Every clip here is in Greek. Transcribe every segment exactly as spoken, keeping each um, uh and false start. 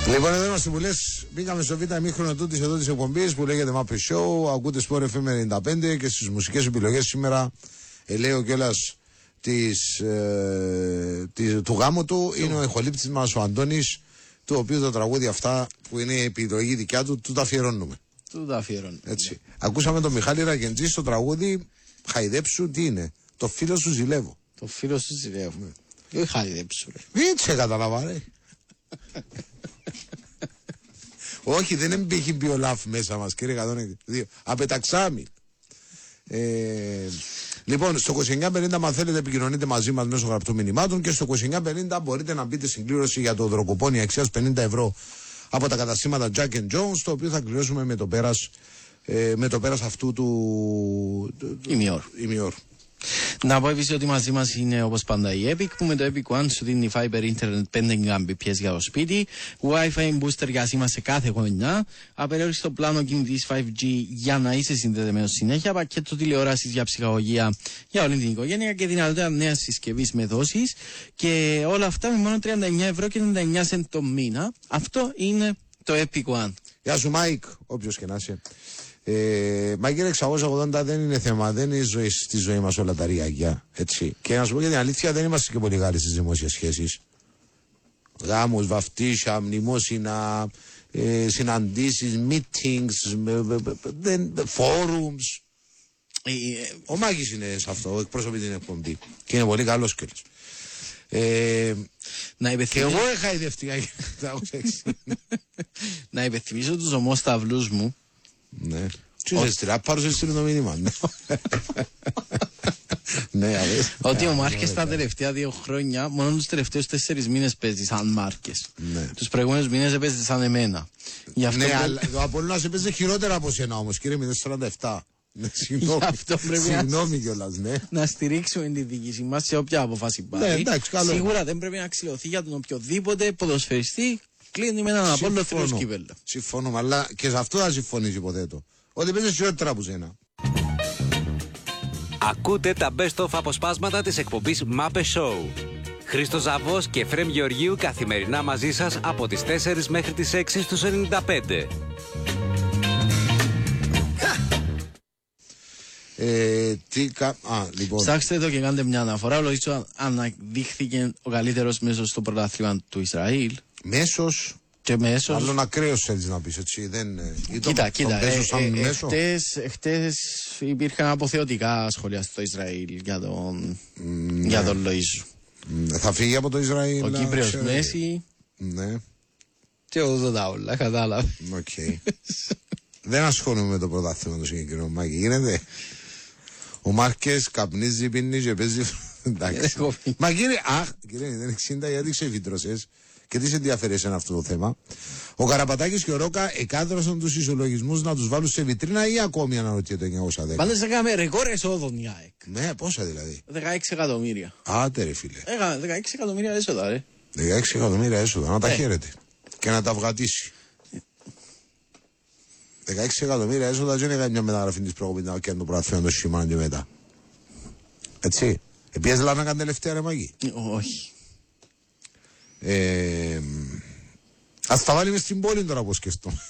Λοιπόν, εδώ είμαστε που λες, μπήκαμε στο β' ημίχρονο τούτης εδώ της εκπομπής που λέγεται Muppet Show, ακούτε Sport εφ εμ ενενήντα πέντε και στις μουσικές επιλογές σήμερα ελέω κιόλας της, ε, της, του γάμου του είναι ο ηχολήπτης μας ο Αντώνης, του οποίου τα τραγούδια αυτά που είναι η επιλογή δικιά του, του τα αφιερώνουμε. Του τα αφιερώνουμε. Έτσι. Ναι. Ακούσαμε τον Μιχάλη Ραγεντζή στο τραγούδι Χαϊδέψου, τι είναι, το φίλο σου ζηλεύω. Το φίλο σου ζηλεύω. Ναι. Δεν χαϊδέψου. Δεν σε καταλαβα, ρε. Όχι, δεν έχει μπει ο Λαφ μέσα μας, κύριε εκατόν δύο. Απεταξάμι. Ε, λοιπόν, στο είκοσι εννιά πενήντα, αν θέλετε, επικοινωνείτε μαζί μας μέσω γραπτών μηνυμάτων και στο είκοσι εννιά πενήντα μπορείτε να μπείτε στην κλήρωση για το δροκοπόνι αξίας πενήντα ευρώ από τα καταστήματα Jack and Jones, το οποίο θα κληρώσουμε με το πέρας, ε, με το πέρας αυτού του ημιώρου. Να πω επίσης ότι μαζί μας είναι όπως πάντα η Epic, που με το Epic One σου δίνει Fiber Internet πέντε Mbps για το σπίτι, Wi-Fi booster για σήμα σε κάθε γωνιά, απεριόριστο πλάνο κινητής φάιβ τζι για να είσαι συνδεδεμένος συνέχεια, πακέτο τηλεόρασης για ψυχαγωγία για όλη την οικογένεια και δυνατότητα νέας συσκευής με δόσεις, και όλα αυτά με μόνο τριάντα εννιά ευρώ και ενενήντα εννιά σεντ το μήνα. Αυτό είναι το Epic One. Γεια σου Μάικ, όποιος και να είσαι. Ε, Μάγκερ εξακόσια ογδόντα δεν είναι θέμα, δεν είναι ζωή, στη ζωή μας όλα τα ριάκια, έτσι. Και να σου πω για την αλήθεια, δεν είμαστε και πολύ γάροι στις δημόσιες σχέσεις. Γάμους, βαφτίσια, μνημόσυνα, ε, συναντήσεις, meetings, forums. Ε, ε, Ο Μάκης είναι σε αυτό, εκπρόσωπη την εκπομπή και είναι πολύ καλός κιόλας. Ε, να και εγώ είχα ιδευτεί. Να υπενθυμίσω τους ομόσταυλούς μου. Ναι. Τι είσαι στριά, πάρω σε στείλω το μήνυμα. Ότι ο Μάρκες τα τελευταία δύο χρόνια, μόνο τους τελευταίους τέσσερις μήνες παίζει σαν Μάρκες. Τους προηγούμενους μήνες έπαιζε σαν εμένα. Ναι, αλλά ο Απόλλωνας έπαιζε χειρότερα από σένα όμως, κύριε μηδέν σαράντα επτά. Συγγνώμη κιόλας, ναι. Να στηρίξουμε τη διοίκηση μας σε όποια αποφάση πάρει. Σίγουρα δεν πρέπει να ξυλωθεί για τον οποιοδήποτε ποδοσφαιριστή. Κλείνει με έναν Απόλλωνα θρύος κύπελλο. Συμφωνούμε, αλλά και σε αυτό θα συμφωνήσει, υποθέτω. Ότι παίζει χειρότερα από σένα. Ακούτε τα best of αποσπάσματα της εκπομπής Muppet Show. Χρήστος Ζαβός και Φρέμ Γεωργίου καθημερινά μαζί σας από τις τέσσερις μέχρι τις έξι στους ενενήντα πέντε. Ε, τι κα... Α, λοιπόν. Ψάξτε το και κάντε μια αναφορά. Λογίζω αναδείχθηκε ο καλύτερος μέσος στο πρωτάθλημα του Ισραήλ. Μέσος. Και μέσος. Άλλον ακραίος θέλεις να πεις, έτσι. Δεν... Κοίτα, το, κοίτα. Ε, ε, ε, χτες, χτες υπήρχαν αποθεωτικά σχόλια στο Ισραήλ για τον, mm, για τον Λοΐζου. Mm, θα φύγει από το Ισραήλ. Ο Κύπριος Μέση. Ναι. Και όδο τα όλα, κατάλαβε. Οκ. Okay. Δεν ασχολούμαι με το πρωτάθλημα το συγκεκριμένο, Μάκη. Γίνεται. Ο Μάρκες καπνίζει, πίνει και παίζει. Εντάξει. Μα κύριε, αχ, κύριε, δεν εξήντα γιατί ξεφύτρωσες και τι σε ενδιαφέρει εσένα αυτό το θέμα. Ο Καραπατάκης και ο Ρόκα εκάδρωσαν τους ισολογισμούς να τους βάλουν σε βιτρίνα ή ακόμη αναρωτιέται εννιακόσια δέκα. Πάντως έκαμε ρεκόρ εσόδων η ΑΕΚ. Ναι, πόσα δηλαδή. δεκαέξι εκατομμύρια. Άντε ρε φίλε. Έκαμε δεκαέξι εκατομμύρια έσοδα, ρε. δεκαέξι εκατομμύρια έσοδα, να τα χαίρετε. Και να τα βγατήσει. δεκαέξι εκατομμύρια έσοδα δεν είναι μια μεταγραφή της προκοπής να κάνει το πρωτάθλημα το σήμα και μετά. Έτσι. Επίσης λάβει να κάνει τελευταία ρε Μαγί. Όχι. Ε, ας τα βάλει μες στην πόλη τώρα που σκεφτώ.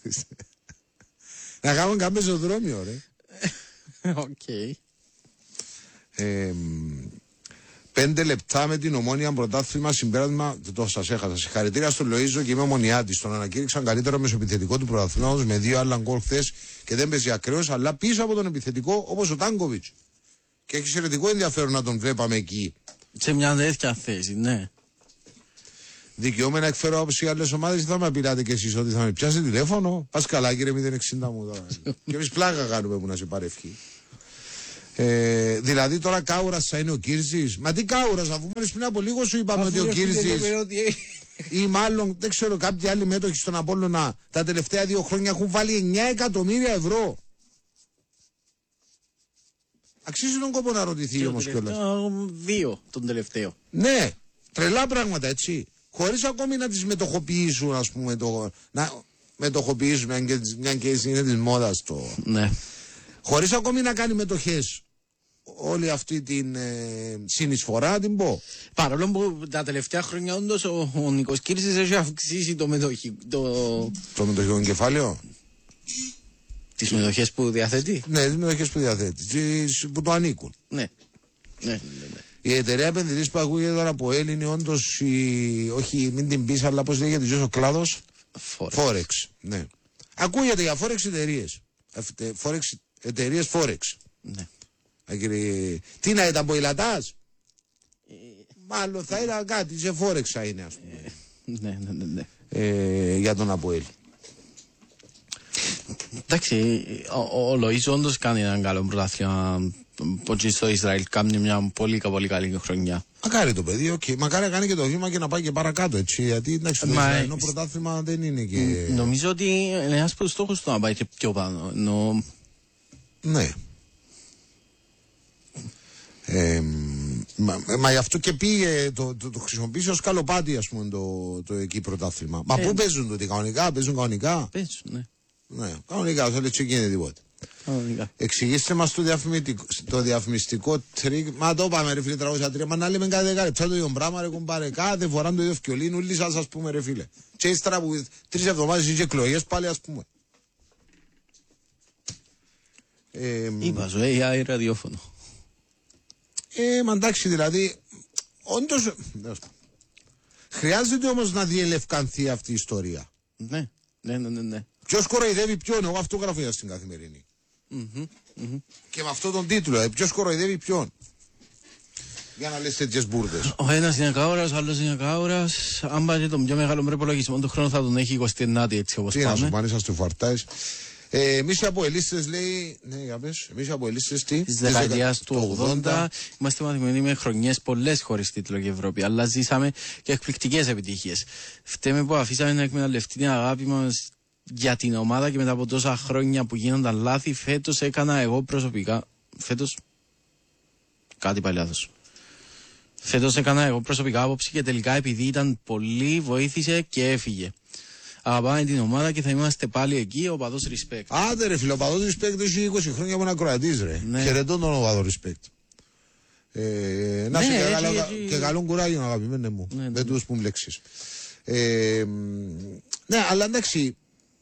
Να κάνουμε κάποιο πεζοδρόμιο ρε. Οκ. Ε, Πέντε λεπτά με την Ομόνια πρωτάθλημα συμπέρασμα. Το σας έχασα. Συγχαρητήρια στον Λοΐζο και είμαι ομονιάτης. Τον ανακήρυξαν καλύτερο μεσοεπιθετικό του πρωταθλήματος με δύο άλλα γκολ χθες και δεν παίζει ακραίος, αλλά πίσω από τον επιθετικό όπως ο Τάνκοβιτς. Και έχει εξαιρετικό ενδιαφέρον να τον βλέπαμε εκεί. Σε μια τέτοια θέση, ναι. Δικαιούμαι να εκφέρω άποψη για άλλες ομάδες, θα με απειλάτε κι εσείς ότι θα με πιάσετε τηλέφωνο. Πας καλά κύριε μηδέν εξήντα μου τώρα. Και εμείς πλάκα κάνουμε που να σε πάρει ευχή. Ε, δηλαδή τώρα Κάουρας θα είναι ο Κύρζης. Μα τι Κάουρας, αφού μόλις πριν από λίγο σου είπαμε ότι ο Κύρζης ή μάλλον δεν ξέρω κάποιοι άλλοι μέτοχοι στον Απόλλωνα τα τελευταία δύο χρόνια έχουν βάλει εννιά εκατομμύρια ευρώ. Αξίζει τον κόπο να ρωτηθεί όμως κιόλας. Δύο τον τελευταίο. Ναι, τρελά πράγματα έτσι. Χωρίς ακόμη να τις μετοχοποιήσουν, ας πούμε, το, να μετοχοποιήσουν μια και, μια και είναι της μόδας το. Ναι. Χωρίς ακόμη να κάνει μετοχές όλη αυτή την ε, συνεισφορά την πω. Παρόλο που τα τελευταία χρόνια όντως ο, ο Νίκος Κύρσης έχει αυξήσει το μετοχή, το... Το μετοχικό κεφάλαιο. Τις μετοχές που διαθέτει. Ναι, τις μετοχές που διαθέτει, τις που το ανήκουν. Ναι. Ναι, ναι, ναι. Η εταιρεία επενδυτής που ακούγεται τώρα από Έλλη είναι όντως, η, όχι μην την πεις, αλλά πώς λέγεται ο κλάδος. Forex. Forex. Ναι. Ακούγεται για Forex εταιρείες. Forex εταιρείες Forex. Ναι. Α, κύριε... Τι να ήταν, ποηλατάς. Ε... Μάλλον θα ήταν κάτι, σε Forex θα είναι, ας πούμε. Ε... Ναι, ναι, ναι, ναι. Ε, για τον Αποέλ. Εντάξει, ο, ο Λοΐς όντως κάνει έναν καλό πρωτάθλημα. Πότσι στο Ισραήλ κάνει μια πολύ, πολύ καλή χρονιά. Μακάρι το παιδί, okay. Μακάρι να κάνει και το βήμα και να πάει και παρακάτω, έτσι. Γιατί εντάξει, το Ισραηλινό πρωτάθλημα δεν είναι και. Νομίζω ότι είναι ένας από τους στόχους του να πάει και πιο πάνω. Νο... Ναι. Ε, μα, μα γι' αυτό και πήγε, το, το, το χρησιμοποίησε ως καλοπάτι, ας πούμε, το, το εκεί πρωτάθλημα. Μα ε, πού παίζουν τότε, κανονικά, παίζουν κανονικά. Παίζουν, ναι. Ναι, κανονικά, δεν έτσι γίνεται τίποτα. Κανονικά. Εξηγήστε μας το διαφημιστικό, το διαφημιστικό τρίκ. Μα το πάμε ρε φίλε τραβούσα τρία. Μα να λέμε κάθε δεκάρι. Ψά το ίδιο πράγμα ρε κουμπάρε. Κάθε φορά το ίδιο φκιολίν. Ούλοι σας ας πούμε ρε φίλε. Και ύστερα που τρεις εβδομάδες είχε εκλογές πάλι ας πούμε. Ε, Είπα σου, έι άι ραδιόφωνο. Ε, μα εντάξει δηλαδή. Όντως. Χρειάζεται όμως να διελευκανθεί αυτή η ιστορία. Ναι, ναι, ναι, ναι. ναι. Ποιος κοροϊδεύει ποιον, εγώ αυτό γράφω για στην Καθημερινή. Mm-hmm, mm-hmm. Και με αυτόν τον τίτλο, ε, ποιος κοροϊδεύει ποιον. Για να λες τέτοιες μπουρδες. Ο ένας είναι κάωρας, ο άλλος είναι κάωρας. Αν πάτε τον πιο μεγάλο προπολογισμό του χρόνου θα τον έχει εικοστή ενάτη έτσι όπως τι πάμε. Τι να σου πάνε, σας το φαρτάεις. Ε, εμείς οι αποελίστες λέει, ναι για πες, εμείς οι αποελίστες τι. Της δεκαετίας του ογδόντα είμαστε μαθημένοι με χρονιές πολλές χωρίς τίτλο και Ευρώπη, αλλά ζήσαμε και εκπληκτικές επιτυχίες. Φταίμε που αφήσαμε να εκμεταλλευτεί την αγάπη μας για την ομάδα και μετά από τόσα χρόνια που γίνονταν λάθη, φέτος έκανα εγώ προσωπικά. Φέτος. Κάτι πάλι λάθος. Φέτος έκανα εγώ προσωπικά άποψη και τελικά επειδή ήταν πολύ βοήθησε και έφυγε. Αγαπάμε την ομάδα και θα είμαστε πάλι εκεί, ο παδός respect. Άντε ρε φίλε, ο παδός respect έχει είκοσι χρόνια που είναι ακροατής ρε. Ναι. Χαιρετώ τον οπαδό respect. Ε, να ναι, σε και, καλό, έχει... και καλό κουράγιο αγαπημένε μου. Ναι, ναι, δεν τους πούμε λέξεις. Ε, ναι, αλλά εντάξει.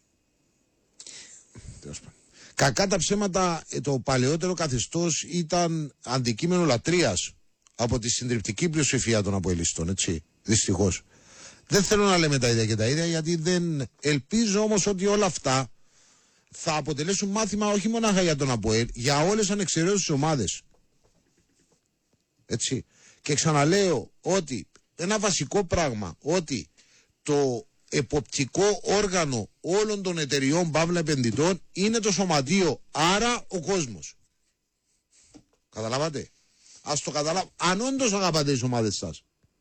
Κακά τα ψέματα, το παλαιότερο καθεστώς ήταν αντικείμενο λατρείας από τη συντριπτική πλειοψηφία των αποελιστών, έτσι. Δυστυχώς. Δεν θέλω να λέμε τα ίδια και τα ίδια, γιατί δεν. Ελπίζω όμως ότι όλα αυτά θα αποτελέσουν μάθημα όχι μόνο για τον ΑΠΟΕΛ, για όλες ανεξαιρέτως τις ομάδες. Έτσι. Και ξαναλέω ότι ένα βασικό πράγμα, ότι το εποπτικό όργανο όλων των εταιριών παύλα επενδυτών είναι το σωματείο, άρα ο κόσμος. Καταλάβατε. Ας το καταλάβω. Αν όντως αγαπάτε τις ομάδες σας.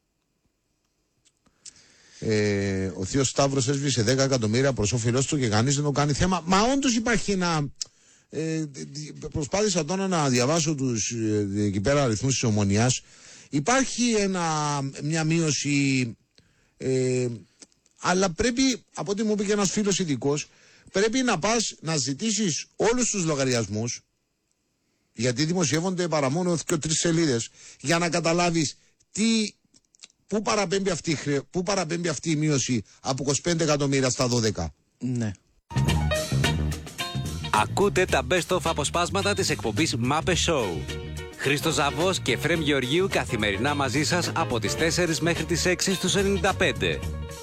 Ε, ο θείος Σταύρος έσβησε δέκα εκατομμύρια προς όφελός του και κανείς δεν το κάνει θέμα. Μα όντως υπάρχει ένα. Ε, προσπάθησα τώρα να διαβάσω τους ε, εκεί πέρα αριθμούς της Ομονιάς. Υπάρχει ένα, μια μείωση. Ε, αλλά πρέπει, από ό,τι μου είπε και ένας φίλος ειδικός, πρέπει να πας να ζητήσεις όλους τους λογαριασμούς, γιατί δημοσιεύονται παρά μόνο δύο τρεις σελίδες, για να καταλάβεις τι. Πού παραπέμπει αυτή, πού παραπέμπει αυτή η μείωση από είκοσι πέντε εκατομμύρια στα δώδεκα. Ναι. Ακούτε τα best of αποσπάσματα της εκπομπής Μάπε Show. Χρήστος Ζαβός και Φρέμ Γεωργίου καθημερινά μαζί σας από τις τέσσερις μέχρι τις έξι στους ενενήντα πέντε.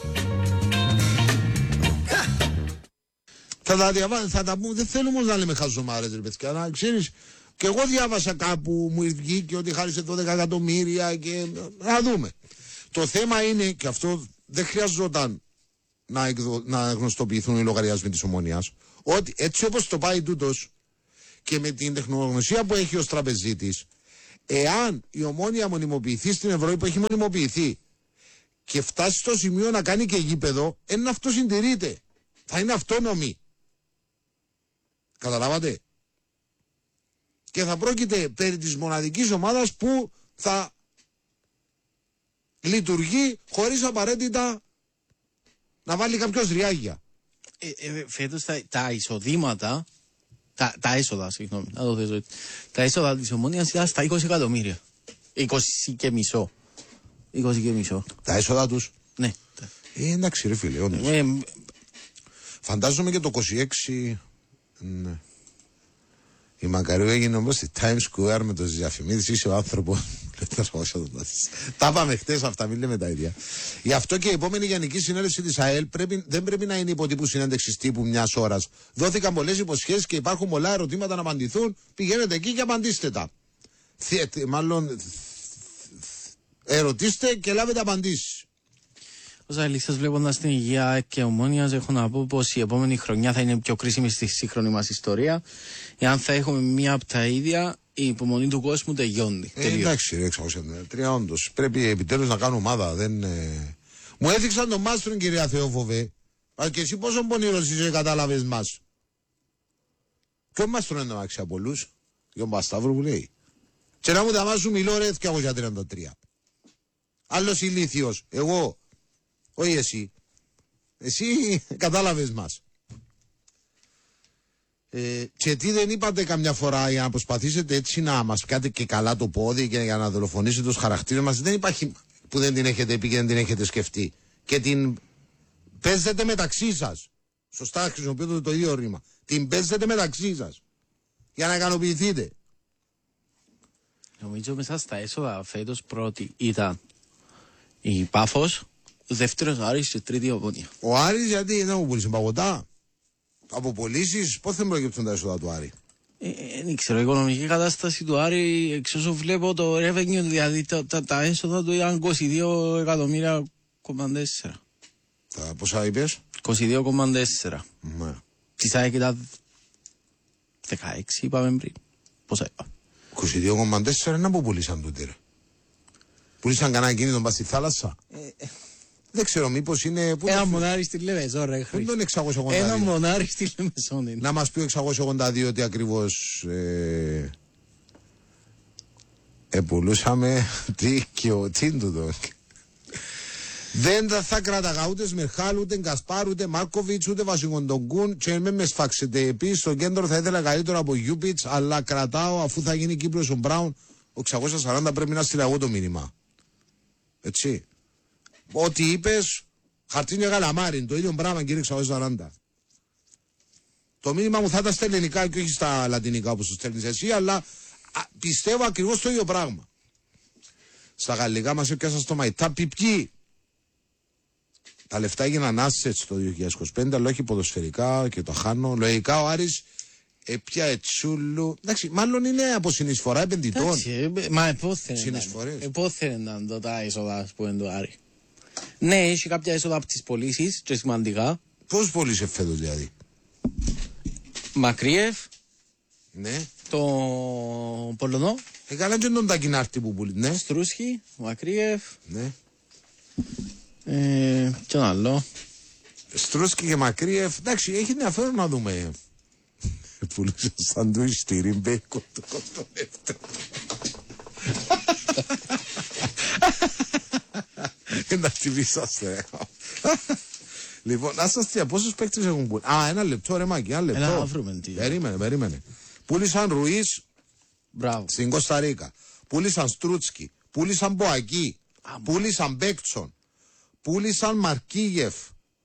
Θα τα διαβάσω, θα τα πούμε, δεν θέλω όμως να λέμε χαζομάρες ρε παιδιά, να ξέρεις. Και εγώ διάβασα κάπου, μου βγήκε ότι χάρισε δώδεκα εκατομμύρια και να δούμε. Το θέμα είναι, και αυτό δεν χρειαζόταν να, εκδο, να γνωστοποιηθούν οι λογαριασμοί της Ομονίας, ότι έτσι όπως το πάει τούτος και με την τεχνογνωσία που έχει ως τραπεζίτης, εάν η Ομόνια μονιμοποιηθεί στην Ευρώπη που έχει μονιμοποιηθεί και φτάσει στο σημείο να κάνει και γήπεδο, εν αυτό συντηρείται. Θα είναι αυτόνομη. Καταλάβατε. Και θα πρόκειται περί της μοναδικής ομάδας που θα λειτουργεί χωρίς απαραίτητα να βάλει κάποιος ριάγια. Ε, ε, φέτος τα, τα εισοδήματα Τα, τα έσοδα, συγγνώμη, να το θέσω έτσι. Τα έσοδα της Ομόνοιας ήταν στα είκοσι εκατομμύρια. είκοσι και μισό. είκοσι και μισό. Τα έσοδα τους. Ναι. Ε, εντάξει ρε φίλε, όντως. Ε, Φαντάζομαι και το είκοσι έξι. Ναι. Η Μακαρίου έγινε όμως στη Times Square με το Διαφημίδης. Είσαι ο άνθρωπος. Τα είπαμε χτες αυτά, μην λέμε τα ίδια. Γι' αυτό και η επόμενη Γενική Συνέλευση της ΑΕΛ πρέπει, δεν πρέπει να είναι υποτύπου συνέντευξης τύπου μιας ώρας. Δόθηκαν πολλές υποσχέσεις και υπάρχουν πολλά ερωτήματα να απαντηθούν. Πηγαίνετε εκεί και απαντήστε τα. Θ, μάλλον ερωτήστε και λάβετε απαντήσεις. Ως αλήθως, βλέποντας την υγεία και Ομόνοιας, έχω να πω πως η επόμενη χρονιά θα είναι πιο κρίσιμη στη σύγχρονη μας ιστορία. Εάν θα έχουμε μία από τα ίδια, η υπομονή του κόσμου τελειώνει. Ε, εντάξει, ρε, εξακόσια ενενήντα τρία, όντως. Πρέπει επιτέλους να κάνω ομάδα. Δεν, ε... Μου έδειξαν τον Μάστρον, κυρία Θεόφοβε. Α, και εσύ πόσο πονηρός είσαι, κατάλαβες μας. Ποιο Μάστρον είναι άξι από πολλούς. Γιον Πασταύρου που λέει. Και να μου τα μάσου μιλώ, ρε, εξακόσια τριάντα τρία. Άλλος ηλίθιος. Εγώ. Όχι εσύ. Εσύ κατάλαβες μας. Ε, και τι δεν είπατε καμιά φορά για να προσπαθήσετε έτσι να μας πιάτε και καλά το πόδι και για να δολοφονήσετε τους χαρακτήρες μας. Δεν υπάρχει που δεν την έχετε πει και δεν την έχετε σκεφτεί. Και την παίζετε μεταξύ σας. Σωστά χρησιμοποιείτε το ίδιο ρήμα. Την παίζετε μεταξύ σας. Για να ικανοποιηθείτε. Νομίζω μέσα στα έσοδα φέτος πρώτη ήταν η Πάφος, δεύτερος Άρης και τρίτη Ομόνια. Ο Άρης γιατί δεν μου πουλήσει παγωτά. Από πωλήσεις, πώς θα προκύψουν τα έσοδα του Άρη. Ε, δεν ξέρω, η οικονομική κατάσταση του Άρη, εξ όσο βλέπω το revenue, δηλαδή τα, τα, τα έσοδα του ήταν είκοσι δύο εκατομμύρια κόμμα τέσσερα. Τα πόσα είπες? είκοσι δύο κόμμα τέσσερα. Ναι. Της ΑΕΚ ήταν δεκαέξι, είπαμε πριν. Πόσα είπα. είκοσι δύο κόμμα τέσσερα είναι από πουλήσαν τούτε ρε. Πουλήσαν κανένα κίνητο πας στη θάλασσα. Ε, δεν ξέρω μήπως είναι... Ένα μονάρι στη Λεμεσό ρε Χρήστο. Είναι εξακόσια ογδόντα δύο. Ένα μονάρι στη Λεμεσό είναι. Να μας πει ο εξακόσια ογδόντα δύο ότι ακριβώς ε, ε, πουλούσαμε τι και ο Τίντουδο. Δεν θα, θα κράταγα ούτε Σμιρχάλ, ούτε Γκασπάρ, ούτε Μάρκοβιτς, ούτε Βασικοντογκούν και με με σφάξετε. Επίσης στο κέντρο θα ήθελα καλύτερο από Γιούπιτς, αλλά κρατάω αφού θα γίνει Κύπρος ο Μπράουν. Ο εξακόσια σαράντα πρέπει να στείλω εγώ το μήνυμα. Έτσι. Ό,τι είπες, χαρτίνια γαλαμάριν, το ίδιο πράγμα κύριε εξακόσια σαράντα. Το μήνυμα μου θα ήταν στα ελληνικά και όχι στα λατινικά όπως το στέλνεις εσύ, αλλά α, πιστεύω ακριβώς το ίδιο πράγμα. Στα γαλλικά μας έπιασα στο Μαϊτάπι ποιοι. Τα λεφτά έγιναν assets το δύο χιλιάδες είκοσι πέντε, αλλά όχι ποδοσφαιρικά και το χάνω. Λογικά ο Άρης έπια ετσούλου. Εντάξει, μάλλον είναι από συνεισφορά επενδυτών. Εντάξει, μα επόθερε να το τα έσοδα που είναι το Άρη. Ναι, έχει κάποια έσοδα από τις πωλήσεις και σημαντικά. Πώς πωλήσε φέτος δηλαδή? Μακρύεφ. Ναι. Το Πολωνό. Ε, καλά και τον Τακινάρτη που πουλεί. Ναι. Στρούσχη, Μακρύεφ. Ναι. Ε, και ένα άλλο. Στρούσκι και Μακρύεφ. Εντάξει, έχει ενδιαφέρον να δούμε. Πουλούσε σαντουίς στη Ριμπέικο το κοντολεύτε. Να τυπήσαστε. Λοιπόν, να σας τι, πόσους παίκτες έχουν πουλήσει? Α, ένα λεπτό ρε Μάκη, ένα λεπτό. Ένα βρούμε τι. Περίμενε, περίμενε. Πούλησαν Ρουίς στην Κωνσταντίνα. Πούλησαν Στρούτσκι. Πούλησαν Μποακί. Πούλησαν Μπέκτσον. Πούλησαν Μαρκίγεφ.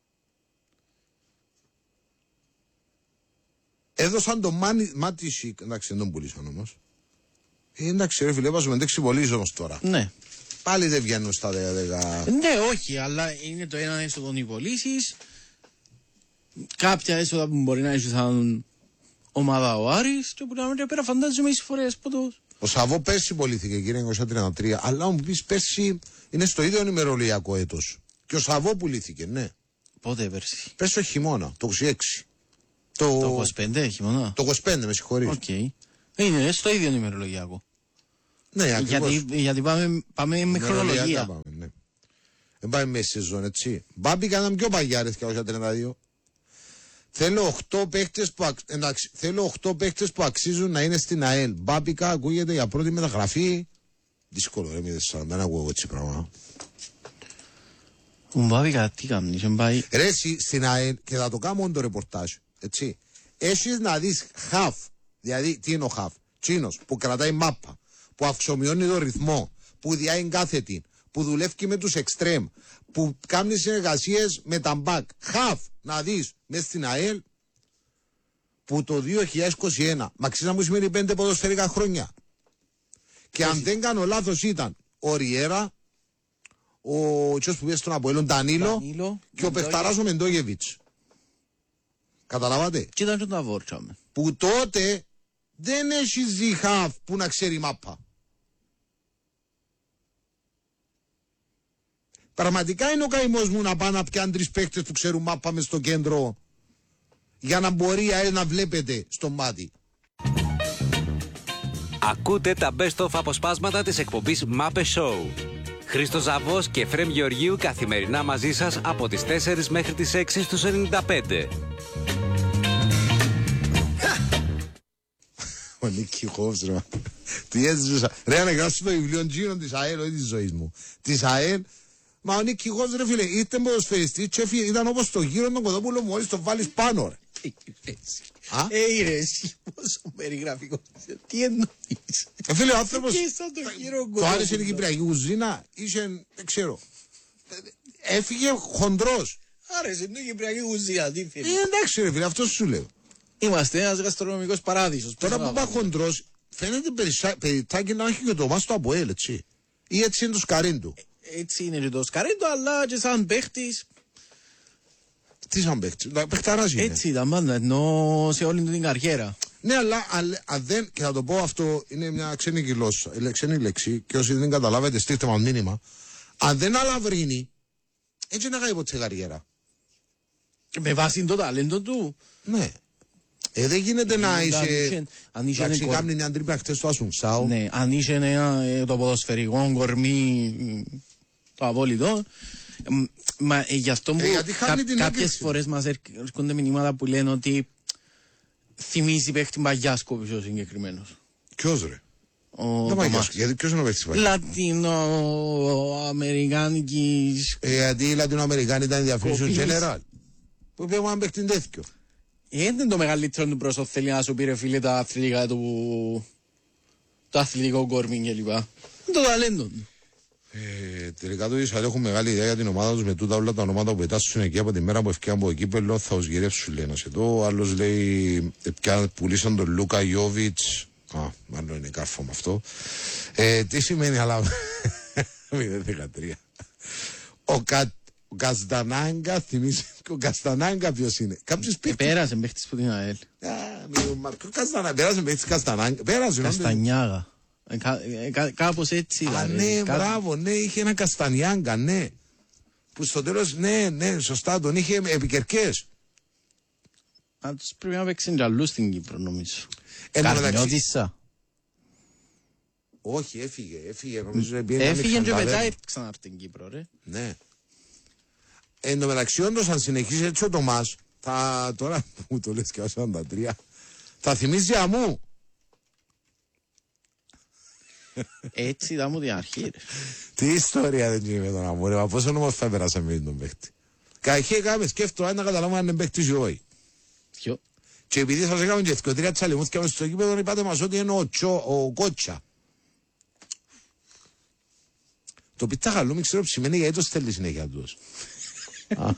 Έδωσαν το Μάτισικ. Εντάξει, δεν τον πουλήσαν όμως. Ε, εντάξει ρε φίλε, βάζουμε εντάξει πωλήσεις όμως τώρα. Ναι. Πάλι δεν βγαίνουν στα δέκα. Ναι, όχι, αλλά είναι το ένα έσοδο οι πωλήσεις. Κάποια έσοδα που μπορεί να έχει σαν ομάδα ο Άρης και που να μην πέρα φαντάζομαι εις φορές ποτός. Ο Σαββό πέρσι πωλήθηκε κύριε εννιακόσια τριάντα τρία, αλλά μου πεις πέρσι είναι στο ίδιο ημερολογιακό έτος. Και ο Σαββό πουλήθηκε, ναι. Πότε πέρσι? Πέρσι το χειμώνα, το είκοσι έξι. Το, το είκοσι πέντε χειμώνα. Το είκοσι πέντε, με συγχωρείς. Οκ. Okay. Είναι στο ίδιο ημερολογιακό. Ναι, ακριβώς. Γιατί, γιατί πάμε, πάμε με χρονολογία. Πάμε, ναι. Δεν πάμε με σεζόν, έτσι. Μπάμπη κάναμε πιο παγιά, ρε, εννιακόσια τριάντα δύο. Θέλω οκτώ παίχτες που, αξ... Εντάξει, θέλω οκτώ παίχτες που αξίζουν να είναι στην ΑΕΛ. Μπάμπικα ακούγεται για πρώτη μεταγραφή. Δύσκολο, ρε, μηδέν σαράντα, δεν ακούω έτσι πράγμα. Ο Μπάμπικα τι κάνει, είχε πάει. Ρε, εσύ, στην ΑΕΛ, και θα το κάνω το ρεπορτάζ, έτσι. έχεις να δεις χαφ. Δηλαδή, τι είναι ο χαφ? Τσίνος που κρατάει μάπα, που αυξομειώνει το ρυθμό, που διάει κάθετη, που δουλεύει με τους εξτρέμ, που κάνει συνεργασίες με τα μπακ. Χαφ, να δεις, μες στην ΑΕΛ, που το δύο χιλιάδες είκοσι ένα, μα ξέρεις να μου σημαίνει πέντε ποδοσφαιρικά χρόνια. Και αν δεν κάνω λάθος ήταν ο Ριέρα, ο τσιος που πήγε στον Αποέλ, ο Ντανίλο και ο Πεχταράς ο Μεντόγεβιτς. Καταλάβατε? Και ήταν και τα βόρτσαμε. Που τότε δεν έχει ζυχάφ που να ξέρει μάπα. Πραγματικά είναι ο καημός μου να πάνε να πιάνει τρεις παίκτες που ξέρουν μάπα μες στο κέντρο για να μπορεί αέ, να βλέπετε στο μάτι. Ακούτε τα best of αποσπάσματα της εκπομπής Μάπε Show. Χρήστος Ζαβός και Φρέμ Γεωργίου καθημερινά μαζί σας από τις τέσσερις μέχρι τις έξι στους ενενήντα πέντε. Ο Νίκη Χόβς, ρε. Τι έζησα. Ρε, να γράψω το βιβλίο Τζίνο της ΑΕΛ, όχι της ζωής μου. Της ΑΕΛ. Μα ο Νίκη Χόβς, ρε φίλε, ήρθε ποδοσφαιριστής και ήταν όπως το γύρο των Κοδόπουλων μόλις το βάλεις πάνω, ρε. Ε, ρε, εσύ πόσο περιγραφικό. Τι εννοείς? Ε, φίλε, ο άνθρωπος, Και σαν το γύρο το άρεσε η Κυπριακή κουζίνα, είσαι, δεν ξέρω. Έφυγε χοντρός. Άρεσε το Κυπριακή κουζίνα, τι Ε, θέλει. εντάξει ρε φίλε, αυτό σου λέω. Είμαστε ένας γαστρονομικός παράδεισος. Τώρα που πάει χοντρός, φαίνεται περιτάκι να έχει και το μάστο από ελ, έτσι. Ή έτσι είναι το σκαρίν του. Έτσι είναι και το σκαρέντο, αλλά και σαν παίχτης. Τι σαν παίχτης, παιχταράς είναι. Έτσι ήταν πάντα, ενώ σε όλη του την καριέρα. Ναι, αλλά αν δεν, και θα το πω αυτό, είναι μια ξένη γλώσσα, ξένη λέξη, και όσοι δεν καταλάβετε, στείλτε μας μήνυμα. Αν δεν αλαβρύνει, έτσι να κάνει ποτέ καριέρα. Με βάση το ταλέντο του. Ναι. Ε, δεν γίνεται να είσαι. Αν είσαι Εντάξει, ένα κάμνει μια τρύπα χτες στο Ασουνξάου. Ναι, αν είσαι ένα, ε, το ποδοσφαιρικό κορμί, μ, το απόλυτο. μ, Μα ε, γι' αυτό που Ε, γιατί χάνει την κάποιες έκρηξη. φορές μας έρχ- έρχονται μηνύματα που λένε ότι θυμίζει παίχτη Μπαγιάσκο πιο συγκεκριμένος. Ποιος ρε. Ο Δεν πάει Τομάς. και- γιατί ποιος είναι ο παίχτης Παγιάς. Λατινοαμερικάνικης. Ε, γιατί οι Λατινοαμερικάνοι ήταν διαφήμιση Κοπής. general. Που είπε μου αν παίχτην τέτοιο. Είναι το μεγαλύτερο του πρόσωπο θέλει να σου πει ρε φίλε τα αθλητικά του, το αθλητικό κορμί και λοιπά. Το ταλέντο του. Ε, τελικά το Ισραήλ έχουν μεγάλη ιδέα για την ομάδα τους με τούτα όλα τα ονόματα που πετάσουν εκεί από τη μέρα που ευκαιρία από εκεί πέλο θα τους γυρεύσουν λέει ένας εδώ. Άλλος λέει ε, πια πουλήσαν τον Λούκα Ιόβιτς. Α, μάλλον είναι κάρφο με αυτό. Ε, τι σημαίνει αλλά μηδέν δεκατρία. Ο, Κα, ο Καστανάγκα θυμίζει. Ο Καστανάγκα ποιος είναι. Κάποιος Ε, παίχτης. πέρασε παίχτης που την ΑΕΛ. Α, μη- μα, ποιο Καστανάγκα. Πέρασε παίχτης Καστανάγκα. Πέρασε. νόμιζα. Καστανιάγα. Ε, κα- ε, κα- Κάπως έτσι Α, ήταν. ναι, ε, κα- μπράβο, ναι, είχε ένα Καστανιάγκα, ναι. Που στο τέλος, ναι, ναι, σωστά, τον είχε επικερκές. Α, τους πρέπει να παίξουν κι αλλού στην Κύπρο νομίζω. Εν τω μεταξύ- Καρμιώτισσα. Όχι, έφυγε, έφυγε, νομίζω. επειδή ήταν Έφυγε και Αλεξανδράδε. μετά ήρθε ξανά στην Κύπρο ρε. Ναι. Εν τω μεταξύ, όντως, αν συνεχίσει έτσι ο Τομάς, θα, τώρα που μου το λες και ο σαράντα τρία, θα θυμίζει αμού. Έτσι ήταν μου την αρχή ρε. Τι ιστορία δεν γίνει με τον αμού, ρε, μα πόσο όμορφα πέρασε με τον παίχτη. Καχέ, κάμε, σκέφτομαι να καταλάβουμε αν είναι παίχτης ή όχι. Ποιο? Και επειδή σας έκαμε και ευκαιρία τσαλιμούθηκαμε στο γήπεδο, είπατε μας ότι είναι ο, Τσο, ο Κότσα. Το πίτα χαλούμι ξέρω που σημαίνει γιατί το στέλνει συνέχεια τους. Α.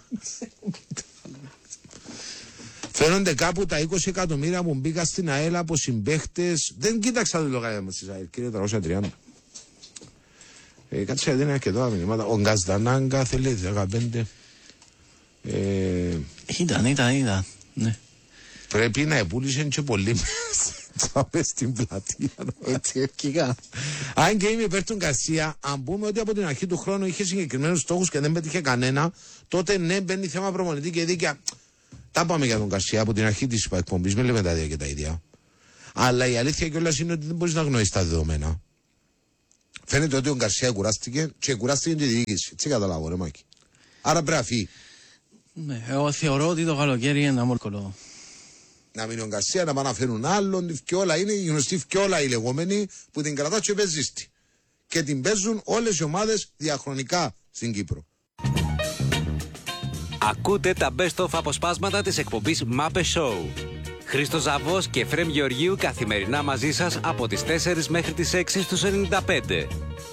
Φαίνονται κάπου τα είκοσι εκατομμύρια που μπήκα στην ΑΕΛ από συμπαίχτες. Δεν κοίταξα το λογαριασμό της ΑΕΛ, κύριε τριακόσια τριάντα. Ε, κάτσε γιατί είναι αρκετά μηνύματα. Ο Γκαζδανάγκα θέλει δεκαπέντε. Ε, Ήταν, ήταν, ήταν. Ναι. πρέπει να επούλησαν και πολύ μέσα στην πλατεία. Έτσι ευκικά. Αν και είμαι υπέρ του Γκαρσία, αν πούμε ότι από την αρχή του χρόνου είχε συγκεκριμένους στόχους και δεν πέτυχε κανένα, τότε ναι, μπαίνει θέμα προπονητή και δίκαια. Τα πάμε για τον Γκαρσία από την αρχή της εκπομπής, με λέμε τα ίδια και τα ίδια. Αλλά η αλήθεια κιόλας είναι ότι δεν μπορείς να γνωρίσεις τα δεδομένα. Φαίνεται ότι ο Γκαρσία κουράστηκε και κουράστηκε και η διοίκηση. Έτσι καταλάβω, ρε Μάκη. Άρα πρέπει να φύγει. Ναι, εγώ θεωρώ ότι το καλοκαίρι είναι αμόρκολο. Να μείνει ο Γκαρσία, να πάνε να φέρουν άλλον. Η φκιόλα είναι η γνωστή φκιόλα η λεγόμενη που την κρατά και παίζει τη. Και την παίζουν όλες οι ομάδες διαχρονικά στην Κύπρο. Ακούτε τα best of αποσπάσματα της εκπομπής Μάπε Show. Χρήστος Ζαβός και Εφραίμ Γεωργίου καθημερινά μαζί σας από τις τέσσερις μέχρι τις έξι στους ενενήντα πέντε.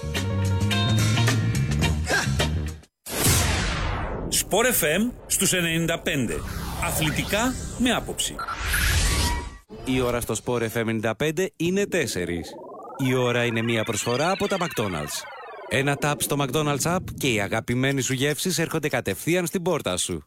Σπορ εφ εμ στους ενενήντα πέντε. Αθλητικά με άποψη. Η ώρα στο Σπορ εφ εμ ενενήντα πέντε είναι τέσσερις. Η ώρα είναι μια προσφορά από τα McDonald's. Ένα τάπ στο McDonald's App και οι αγαπημένοι σου γεύσεις έρχονται κατευθείαν στην πόρτα σου.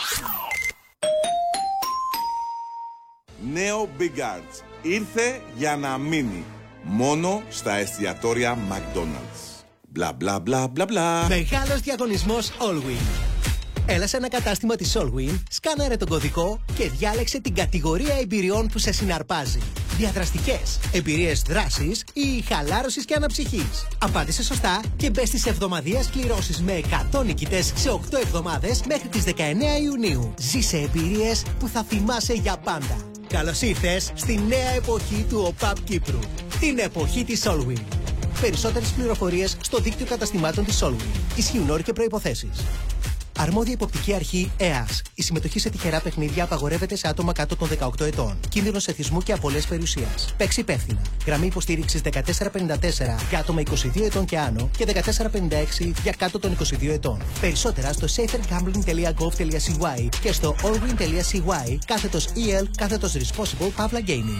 Νέο Big Arts. Ήρθε για να μείνει. Μόνο στα εστιατόρια McDonald's. Μπλα μπλα μπλα μπλα μπλα. Μεγάλος διαγωνισμός Allwyn. Έλα σε ένα κατάστημα της Allwyn, σκάναρε τον κωδικό και διάλεξε την κατηγορία εμπειριών που σε συναρπάζει. Διαδραστικές, εμπειρίες δράσης ή χαλάρωσης και αναψυχής. Απάντησε σωστά και μπες στις εβδομαδιαίες κληρώσεις με εκατό νικητές σε οκτώ εβδομάδες μέχρι τις δεκαεννέα Ιουνίου. Ζήσε εμπειρίες που θα θυμάσαι για πάντα. Καλώς ήρθες στη νέα εποχή του ΟΠΑΠ Κύπρου. Την εποχή της Allwyn. Περισσότερες πληροφορίες στο δίκτυο καταστημάτων της Allwyn. Ισχύουν όροι και προϋποθέσεις. Αρμόδια υποπτική αρχή ΕΑΣ. Η συμμετοχή σε τυχερά παιχνίδια απαγορεύεται σε άτομα κάτω των δεκαοκτώ ετών. Κίνδυνος εθισμού και απώλειας περιουσίας. Παίξει υπεύθυνα. Γραμμή υποστήριξης δεκατέσσερα πενήντα τέσσερα για άτομα είκοσι δύο ετών και άνω και δεκατέσσερα πενήντα έξι για κάτω των είκοσι δύο ετών. Περισσότερα στο safer gambling dot gov dot c y και στο allwyn dot c y κάθετος E L κάθετος responsible Pavla Gaming.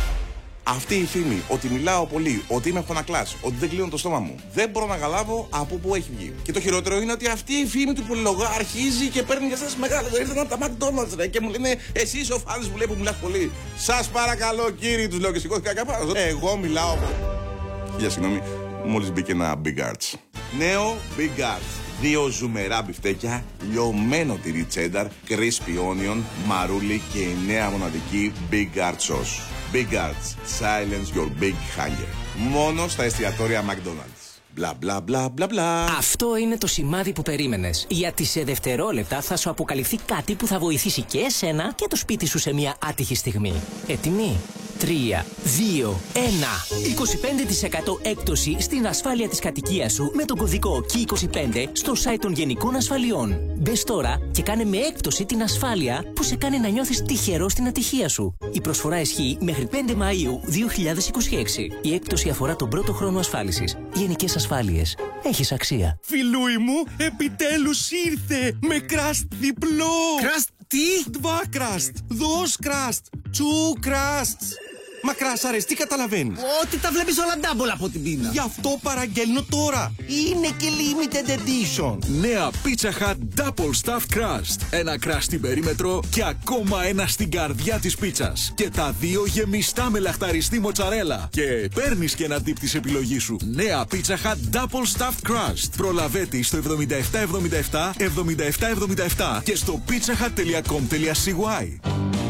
Αυτή η φήμη ότι μιλάω πολύ, ότι είμαι φωνακλάς, ότι δεν κλείνω το στόμα μου, δεν μπορώ να καταλάβω από πού έχει βγει. Και το χειρότερο είναι ότι αυτή η φήμη του πολυλογά αρχίζει και παίρνει για σας μεγάλες. Ήρθαν από τα McDonald's ρε, και μου λένε εσείς ο φάνης μου λέει που μιλάς πολύ. Σας παρακαλώ κύριοι, τους λέω και σηκώθηκα κάπου. Εγώ μιλάω. Για συγγνώμη, μόλις μπήκε ένα Big Arts. Νέο Big Arts. Δύο ζουμερά μπιφτέκια, λιωμένο τυρί τσένταρ, crispy onion, μαρούλι και η νέα μοναδική Big Arts sauce. Big Arts. Silence your big hunger. Μόνο στα εστιατόρια McDonald's. Μπλα μπλα μπλα μπλα μπλα. Αυτό είναι το σημάδι που περίμενες. Γιατί σε δευτερόλεπτα θα σου αποκαλυφθεί κάτι που θα βοηθήσει και εσένα και το σπίτι σου σε μια άτυχη στιγμή. Έτοιμοι? τρία, δύο, ένα. είκοσι πέντε τοις εκατό έκπτωση στην ασφάλεια της κατοικίας σου με τον κωδικό κέι είκοσι πέντε στο site των Γενικών Ασφαλιών. Μπες τώρα και κάνε με έκπτωση την ασφάλεια που σε κάνει να νιώθεις τυχερό στην ατυχία σου. Η προσφορά ισχύει μέχρι πέντε Μαΐου δύο χιλιάδες είκοσι έξι. Η έκπτωση αφορά τον πρώτο χρόνο ασφάλισης. Γενικές ασφάλειες. Έχεις αξία. Φιλούι μου, επιτέλους ήρθε με κραστ διπλό. Κραστ τι? Δβα κραστ, δος κραστ, τσου κραστ. Μα κράσαρες, τι καταλαβαίνεις? Ότι τα βλέπεις όλα ντάμπολ από την πείνα. Γι' αυτό παραγγέλνω τώρα. Είναι και limited edition. Νέα Pizza Hut Double Stuffed Crust. Ένα crust στην περίμετρο και ακόμα ένα στην καρδιά της πίτσας. Και τα δύο γεμιστά με λαχταριστή μοτσαρέλα. Και παίρνεις και ένα dip της επιλογής σου. Νέα Pizza Hut Double Stuffed Crust. Προλαβέτη στο εβδομήντα επτά εβδομήντα επτά εβδομήντα επτά εβδομήντα επτά και στο pizzahut τελεία com τελεία c y.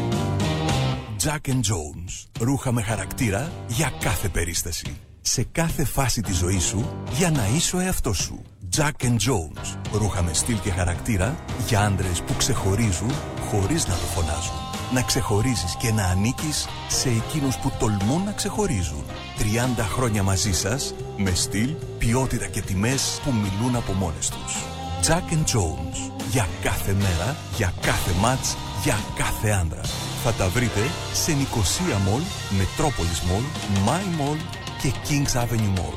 Jack and Jones. Ρούχα με χαρακτήρα για κάθε περίσταση. Σε κάθε φάση της ζωής σου για να είσαι ο εαυτός σου. Jack and Jones. Ρούχα με στυλ και χαρακτήρα για άντρες που ξεχωρίζουν χωρίς να το φωνάζουν. Να ξεχωρίζεις και να ανήκεις σε εκείνους που τολμούν να ξεχωρίζουν. τριάντα χρόνια μαζί σας με στυλ, ποιότητα και τιμές που μιλούν από μόνες τους. Jack and Jones. Για κάθε μέρα, για κάθε μάτς, για κάθε άντρα. Θα τα βρείτε σε Νικοσία Mall, Metropolis Mall, My Mall και Kings Avenue Mall.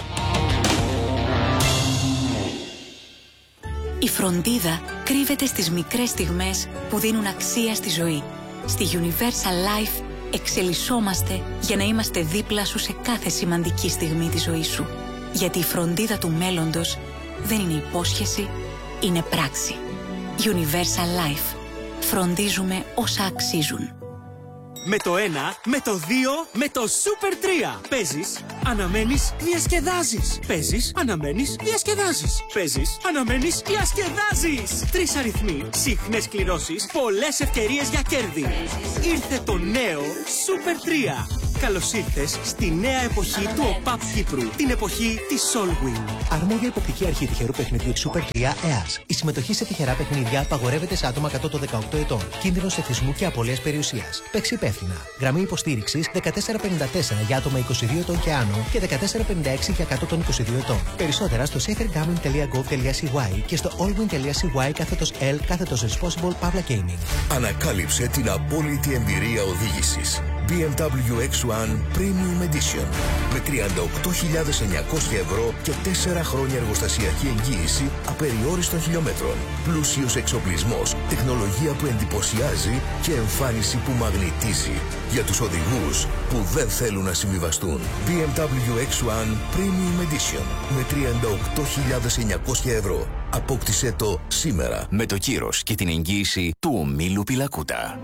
Η φροντίδα κρύβεται στις μικρές στιγμές που δίνουν αξία στη ζωή. Στη Universal Life εξελισσόμαστε για να είμαστε δίπλα σου σε κάθε σημαντική στιγμή της ζωής σου. Γιατί η φροντίδα του μέλλοντος δεν είναι υπόσχεση, είναι πράξη. Universal Life. Φροντίζουμε όσα αξίζουν. Με το ένα, με το δύο, με το Super τρία. Παίζεις, αναμένεις, διασκεδάζεις. Παίζεις, αναμένεις, διασκεδάζεις. Παίζεις, αναμένεις, διασκεδάζεις. Τρεις αριθμοί, συχνές κληρώσεις, πολλές ευκαιρίες για κέρδη. Ήρθε το νέο Super τρία. Καλώς ήρθες στη νέα εποχή του ΟΠΑΠ Κύπρου. Την εποχή της Solwing. Αρμόδια υποπτική αρχή τυχερού παιχνιδιού Super τρία ΕΑΣ. Η συμμετοχή σε τυχερά παιχνίδια απαγορεύεται σε άτομα κάτω των δεκαοκτώ ετών. Κίνδυνος εθισμού και απώλειας περιουσίας. Παίξει υπεύθυνα. Γραμμή υποστήριξης δεκατέσσερα πενήντα τέσσερα για άτομα είκοσι δύο ετών και άνω και δεκατέσσερα πενήντα έξι για κάτω των είκοσι δύο ετών. Περισσότερα στο safergaming τελεία gov τελεία c y και στο allwin τελεία c y κάθετος L κάθετος responsible Pavla Gaming. Ανακάλυψε την απόλυτη εμπειρία οδήγησης. μπι εμ ντάμπλιου εξ ουάν Premium Edition με τριάντα οκτώ χιλιάδες εννιακόσια ευρώ και τέσσερα χρόνια εργοστασιακή εγγύηση απεριόριστων χιλιόμετρων. Πλούσιος εξοπλισμός, τεχνολογία που εντυπωσιάζει και εμφάνιση που μαγνητίζει. Για τους οδηγούς που δεν θέλουν να συμβιβαστούν. μπι εμ ντάμπλιου εξ ουάν Premium Edition με τριάντα οκτώ χιλιάδες εννιακόσια ευρώ. Απόκτησέ το σήμερα με το κύρος και την εγγύηση του ομίλου Πιλακούτα.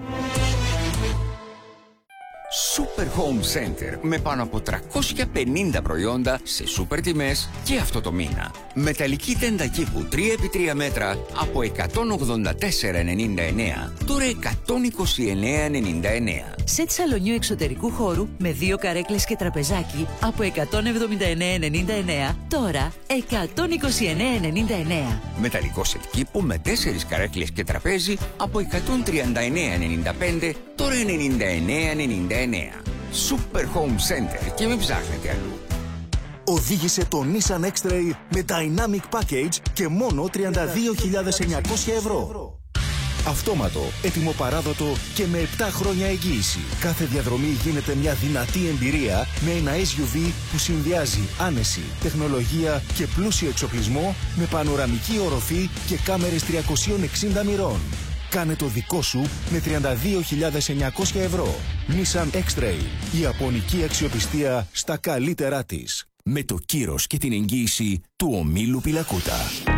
Super Home Center με πάνω από τριακόσια πενήντα προϊόντα σε σούπερ τιμές και αυτό το μήνα. Μεταλλική τέντα κήπου τρία επί τρία μέτρα από εκατόν ογδόντα τέσσερα ενενήντα εννέα, τώρα εκατόν είκοσι εννέα ενενήντα εννέα. Σετ σαλονιού εξωτερικού χώρου με δύο καρέκλες και τραπεζάκι από εκατόν εβδομήντα εννέα ενενήντα εννέα, τώρα εκατόν είκοσι εννέα ενενήντα εννέα. Μεταλλικό σετ κήπου με τέσσερις καρέκλες και τραπέζι από εκατόν τριάντα εννέα ενενήντα πέντε, τώρα ενενήντα εννέα ενενήντα εννέα. Super Home Center και μην ψάχνετε αλλού. Οδήγησε το Nissan X-Trail με Dynamic Package και μόνο τριάντα δύο χιλιάδες εννιακόσια ευρώ. Αυτόματο, έτοιμο παράδοτο και με επτά χρόνια εγγύηση. Κάθε διαδρομή γίνεται μια δυνατή εμπειρία με ένα ες γιου βι που συνδυάζει άνεση, τεχνολογία και πλούσιο εξοπλισμό με πανοραμική οροφή και κάμερες τριακόσια εξήντα μοιρών. Κάνε το δικό σου με τριάντα δύο χιλιάδες εννιακόσια ευρώ. Nissan X-Trail, η ιαπωνική αξιοπιστία στα καλύτερά της. Με το κύρος και την εγγύηση του ομίλου Πιλακούτα.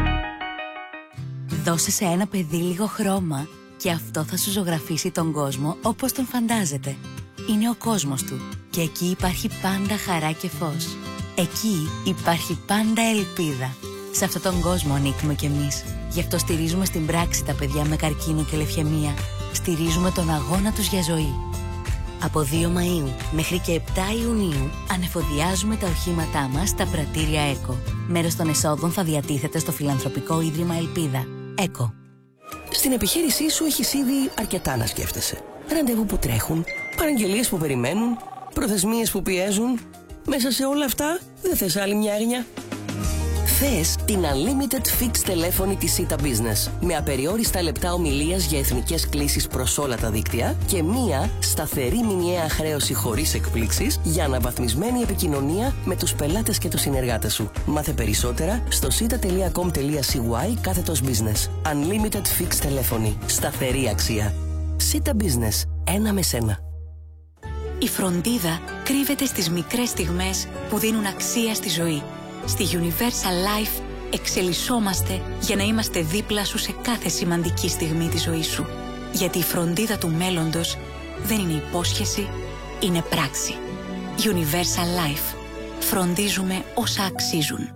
Δώσε σε ένα παιδί λίγο χρώμα και αυτό θα σου ζωγραφίσει τον κόσμο όπως τον φαντάζεται. Είναι ο κόσμος του και εκεί υπάρχει πάντα χαρά και φως. Εκεί υπάρχει πάντα ελπίδα. Σε αυτόν τον κόσμο ανήκουμε κι εμείς. Γι' αυτό στηρίζουμε στην πράξη τα παιδιά με καρκίνο και λευκαιμία. Στηρίζουμε τον αγώνα τους για ζωή. Από δύο Μαΐου μέχρι και επτά Ιουνίου ανεφοδιάζουμε τα οχήματά μας στα πρατήρια ΕΚΟ. Μέρος των εσόδων θα διατίθεται στο Φιλανθρωπικό Ίδρυμα Ελπίδα. ΕΚΟ. Στην επιχείρησή σου έχεις ήδη αρκετά να σκέφτεσαι. Ραντεβού που τρέχουν, παραγγελίες που περιμένουν, προθεσμίες που πιέζουν. Μέσα σε όλα αυτά δεν θες άλλη μια έγνοια? Θες την Unlimited Fixed τηλέφωνη της Sita Business με απεριόριστα λεπτά ομιλίας για εθνικές κλήσεις προς όλα τα δίκτυα και μία σταθερή μηνιαία χρέωση χωρίς εκπλήξεις για αναβαθμισμένη επικοινωνία με τους πελάτες και τους συνεργάτες σου. Μάθε περισσότερα στο sita τελεία com τελεία c y κάθετος business. Unlimited Fixed τηλέφωνη. Σταθερή αξία. Sita Business. Ένα με σένα. Η φροντίδα κρύβεται στις μικρές στιγμές που δίνουν αξία στη ζωή. Στη Universal Life εξελισσόμαστε για να είμαστε δίπλα σου σε κάθε σημαντική στιγμή της ζωής σου. Γιατί η φροντίδα του μέλλοντος δεν είναι υπόσχεση, είναι πράξη. Universal Life. Φροντίζουμε όσα αξίζουν.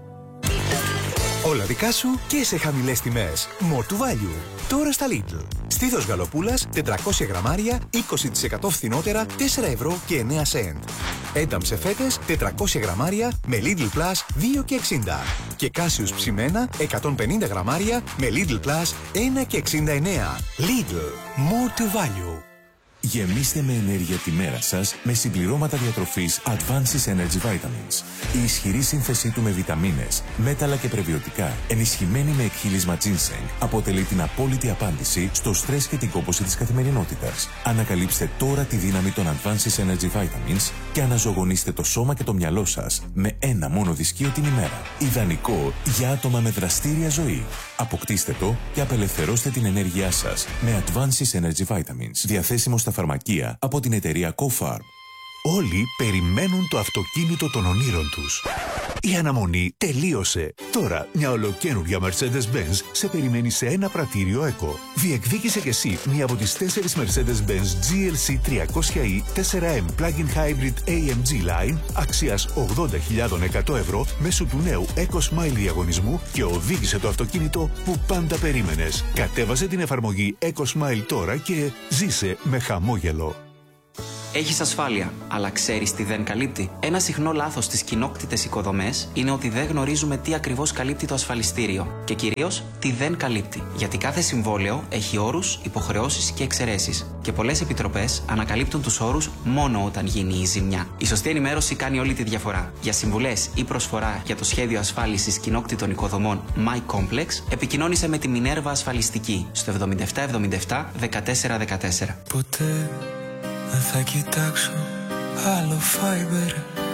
Όλα δικά σου και σε χαμηλές τιμές. More to value. Τώρα στα Lidl. Στήθος γαλοπούλας τετρακόσια γραμμάρια, είκοσι τοις εκατό φθηνότερα, τέσσερα ευρώ και εννέα σεντ. Ένταμ σε φέτες τετρακόσια γραμμάρια με Lidl Plus δύο και εξήντα. Και Κάσιους ψημένα εκατόν πενήντα γραμμάρια με Lidl Plus ένα και εξήντα εννέα. Lidl. More to value. Γεμίστε με ενέργεια τη μέρα σας με συμπληρώματα διατροφής Advances Energy Vitamins. Η ισχυρή σύνθεσή του με βιταμίνες, μέταλλα και πρεβιωτικά, ενισχυμένη με εκχύλισμα ginseng, αποτελεί την απόλυτη απάντηση στο στρες και την κόπωση της καθημερινότητας. Ανακαλύψτε τώρα τη δύναμη των Advances Energy Vitamins και αναζωογονήστε το σώμα και το μυαλό σας με ένα μόνο δισκείο την ημέρα. Ιδανικό για άτομα με δραστήρια ζωή. Αποκτήστε το και απελευθερώστε την ενέργειά σας με Advances Energy Vitamins. Διαθέσιμο στα φαρμακεία από την εταιρεία CoFarm. Όλοι περιμένουν το αυτοκίνητο των ονείρων τους. Η αναμονή τελείωσε. Τώρα μια ολοκαίνουργια Mercedes-Benz σε περιμένει σε ένα πρατήριο ΕΚΟ. Διεκδίκησε κι εσύ μία από τις τέσσερις Mercedes-Benz τζι ελ σι τριακόσια ι φορ εμ Plug-in Hybrid έι εμ τζι Line αξίας ογδόντα χιλιάδες εκατό ευρώ μέσω του νέου EcoSmile διαγωνισμού και οδήγησε το αυτοκίνητο που πάντα περίμενες. Κατέβασε την εφαρμογή EcoSmile τώρα και ζήσε με χαμόγελο. Έχεις ασφάλεια, αλλά ξέρεις τι δεν καλύπτει? Ένα συχνό λάθος στις κοινόκτητες οικοδομές είναι ότι δεν γνωρίζουμε τι ακριβώς καλύπτει το ασφαλιστήριο και κυρίως τι δεν καλύπτει. Γιατί κάθε συμβόλαιο έχει όρους, υποχρεώσεις και εξαιρέσεις. Και πολλές επιτροπές ανακαλύπτουν τους όρους μόνο όταν γίνει η ζημιά. Η σωστή ενημέρωση κάνει όλη τη διαφορά. Για συμβουλές ή προσφορά για το σχέδιο ασφάλισης κοινόκτητων οικοδομών My Complex, επικοινώνησε με τη Μινέρβα Ασφαλιστική στο εβδομήντα επτά εβδομήντα επτά δεκατέσσερα δεκατέσσερα. Ποτέ δεν θα κοιτάξω άλλο Fiber.